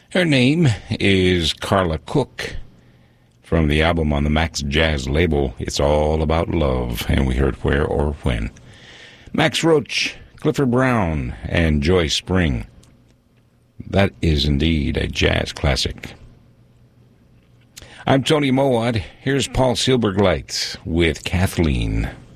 Her name is Carla Cook. From the album on the Max Jazz label, It's All About Love, and we heard Where or When. Max Roach, Clifford Brown, and Joy Spring. That is indeed a jazz classic. I'm Tony Mowat. Here's Paul Silbergleit with Kathleen.